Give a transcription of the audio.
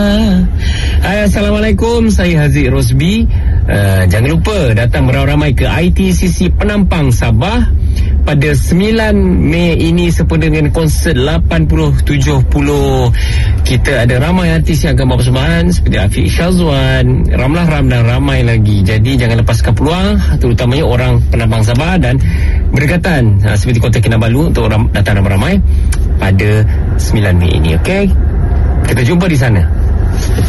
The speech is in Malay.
Hai, Assalamualaikum, saya Haziq Rosbi. Jangan lupa datang beramai-ramai ke ITCC Penampang Sabah pada 9 Mei ini sempena dengan konsert 80-70. Kita ada ramai artis yang akan bawa persembahan seperti Afiq Syazwan, Ramlah Ram dan ramai lagi. Jadi jangan lepaskan peluang, terutamanya orang Penampang Sabah dan berdekatan seperti Kota Kinabalu untuk datang ramai-ramai pada 9 Mei ini. Okey, kita jumpa di sana.